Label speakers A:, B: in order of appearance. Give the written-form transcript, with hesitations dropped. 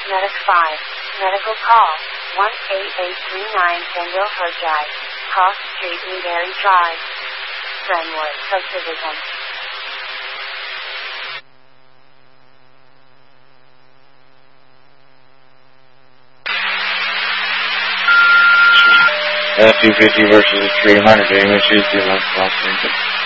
A: Medic 5. Medical call. 18839 Sandhill Drive. Cross Street, Newberry Drive. Brentwood Subdivision.
B: F-250 versus 300, Amos, Tuesday, 11 o'clock.